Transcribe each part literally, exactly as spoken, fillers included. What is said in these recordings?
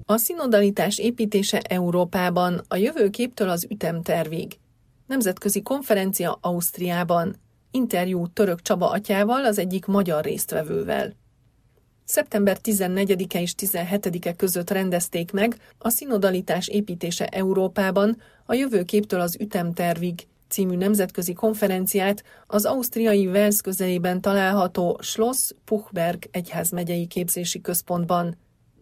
A szinodalitás építése Európában, a jövőképtől az ütemtervig. Nemzetközi konferencia Ausztriában. Interjú Török Csaba atyával, az egyik magyar résztvevővel. szeptember tizennegyedike és tizenhetedike között rendezték meg a szinodalitás építése Európában, a jövőképtől az ütemtervig című nemzetközi konferenciát az ausztriai Wels közelében található Schloss Puchberg egyházmegyei képzési központban.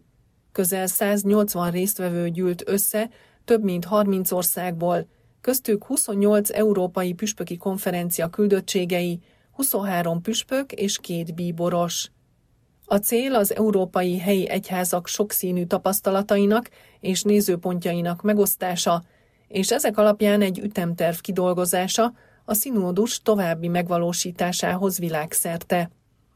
Közel száznyolcvan résztvevő gyűlt össze, több mint harminc országból, köztük huszonnyolc európai püspöki konferencia küldöttségei, huszonhárom püspök és két bíboros. A cél az európai helyi egyházak sokszínű tapasztalatainak és nézőpontjainak megosztása, és ezek alapján egy ütemterv kidolgozása a szinódus további megvalósításához világszerte.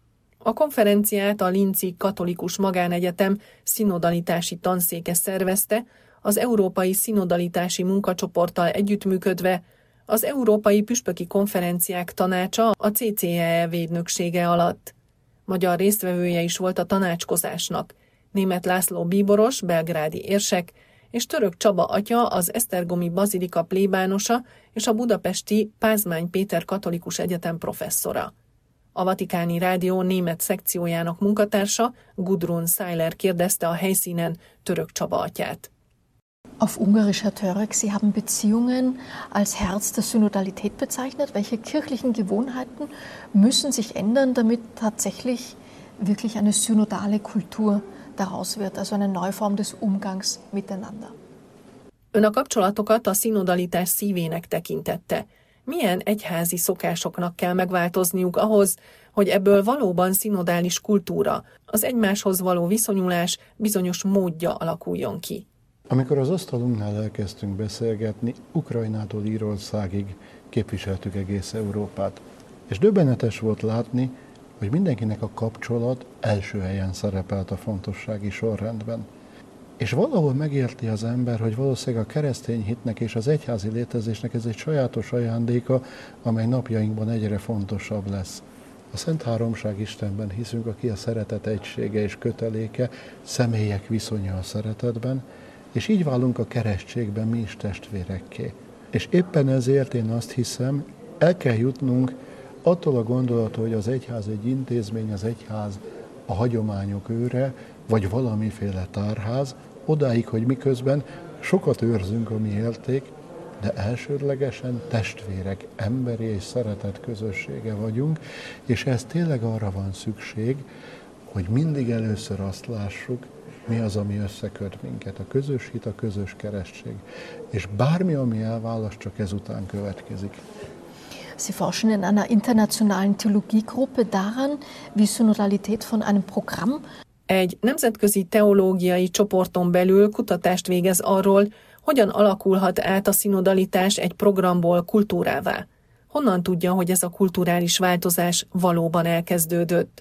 A konferenciát a Linci Katolikus Magánegyetem szinodalitási tanszéke szervezte, az Európai Szinodalitási Munkacsoporttal együttműködve, az Európai Püspöki Konferenciák Tanácsa a cé cé e e védnöksége alatt. Magyar résztvevője is volt a tanácskozásnak, Németh László bíboros, belgrádi érsek, és Török Csaba atya, az esztergomi bazilika plébánosa és a budapesti Pázmány Péter Katolikus Egyetem professzora. A Vatikáni Rádió német szekciójának munkatársa, Gudrun Seiler kérdezte a helyszínen Török Csaba atyát. Auf Ungarisch, Herr Török, Sie haben Beziehungen als Herz der Synodalität bezeichnet. Welche kirchlichen Gewohnheiten müssen sich ändern, damit tatsächlich wirklich eine synodale Kultur daraus wird, also eine neue Form des Umgangs miteinander? Ön a kapcsolatokat a szinodalitás szívének tekintette. Milyen egyházi szokásoknak kell megváltozniuk ahhoz, hogy ebből valóban szinodális kultúra, az egymáshoz való viszonyulás bizonyos módja alakuljon ki? Amikor az asztalunknál elkezdtünk beszélgetni, Ukrajnától Írországig képviseltük egész Európát. És döbbenetes volt látni, hogy mindenkinek a kapcsolat első helyen szerepelt a fontossági sorrendben. És valahol megérti az ember, hogy valószínűleg a keresztény hitnek és az egyházi létezésnek ez egy sajátos ajándéka, amely napjainkban egyre fontosabb lesz. A Szent Háromság Istenben hiszünk, aki a szeretet egysége és köteléke, személyek viszonya a szeretetben, és így válunk a keresztségben mi is testvérekké. És éppen ezért én azt hiszem, el kell jutnunk attól a gondolattól, hogy az egyház egy intézmény, az egyház a hagyományok őre, vagy valamiféle tárház, odáig, hogy miközben sokat őrzünk a mi érték, de elsődlegesen testvérek, emberi és szeretet közössége vagyunk, és ez tényleg arra van szükség, hogy mindig először azt lássuk, mi az, ami összeköt minket, a közös hit, a közös keresztség. És bármi, ami elválaszt, csak ezután következik. Sie forschen in einer internationalen Theologiegruppe daran, wie Synodalität von einem Programm. Egy nemzetközi teológiai csoporton belül kutatást végez arról, hogyan alakulhat át a szinodalitás egy programból kultúrává. Honnan tudja, hogy ez a kulturális változás valóban elkezdődött?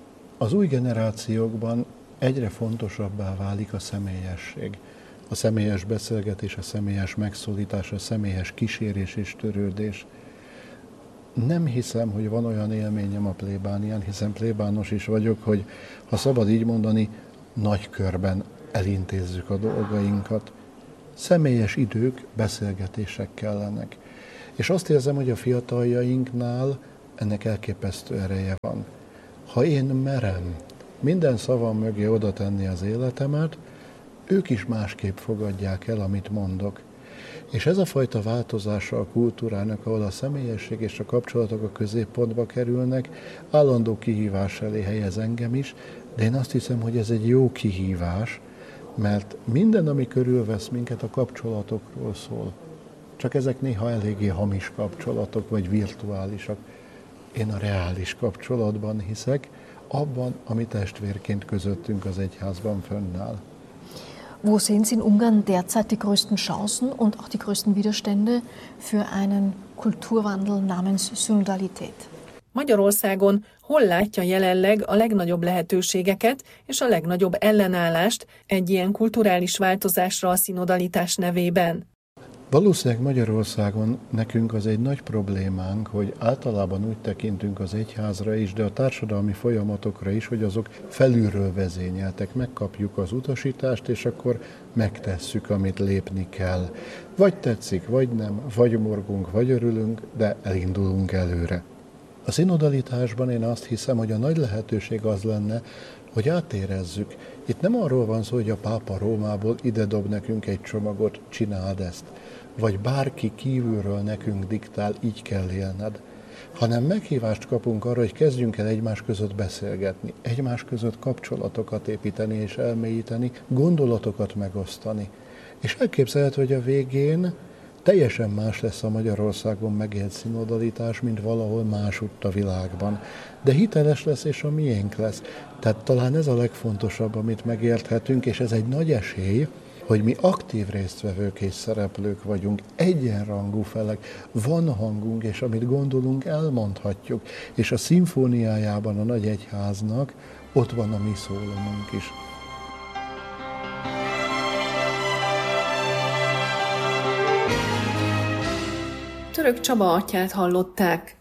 Az új generációkban egyre fontosabbá válik a személyesség. A személyes beszélgetés, a személyes megszólítás, a személyes kísérés és törődés. Nem hiszem, hogy van olyan élményem a plébánián, hiszen plébános is vagyok, hogy ha szabad így mondani, nagy körben elintézzük a dolgainkat. Személyes idők, beszélgetések kellenek. És azt érzem, hogy a fiataljainknál ennek elképesztő ereje van. Ha én merem minden szavam mögé oda tenni az életemet, ők is másképp fogadják el, amit mondok. És ez a fajta változása a kultúrának, ahol a személyesség és a kapcsolatok a középpontba kerülnek, állandó kihívás elé helyez engem is, de én azt hiszem, hogy ez egy jó kihívás, mert minden, ami körülvesz minket, a kapcsolatokról szól. Csak ezek néha eléggé hamis kapcsolatok, vagy virtuálisak. Én a reális kapcsolatban hiszek, abban, ami testvérként közöttünk az egyházban fönnáll. Wo sehen Sie in Ungarn derzeit die größten Chancen und auch die größten Widerstände für einen Kulturwandel namens Synodalität? Magyarországon hol látja jelenleg a legnagyobb lehetőségeket és a legnagyobb ellenállást egy ilyen kulturális változásra a szinodalitás nevében? Valószínűleg Magyarországon nekünk az egy nagy problémánk, hogy általában úgy tekintünk az egyházra is, de a társadalmi folyamatokra is, hogy azok felülről vezényeltek. Megkapjuk az utasítást, és akkor megtesszük, amit lépni kell. Vagy tetszik, vagy nem, vagy morgunk, vagy örülünk, de elindulunk előre. A szinodalitásban én azt hiszem, hogy a nagy lehetőség az lenne, hogy átérezzük. Itt nem arról van szó, hogy a pápa Rómából ide dob nekünk egy csomagot, csináld ezt, vagy bárki kívülről nekünk diktál, így kell élned, hanem meghívást kapunk arra, hogy kezdjünk el egymás között beszélgetni, egymás között kapcsolatokat építeni és elmélyíteni, gondolatokat megosztani. És elképzelhető, hogy a végén teljesen más lesz a Magyarországon megélt szinodalitás, mint valahol másutt a világban. De hiteles lesz, és a miénk lesz. Tehát talán ez a legfontosabb, amit megérthetünk, és ez egy nagy esély, hogy mi aktív résztvevők és szereplők vagyunk, egyenrangú felek, van hangunk, és amit gondolunk, elmondhatjuk. És a szimfóniájában a nagy egyháznak ott van a mi szólomunk is. Török Csaba atyát hallották.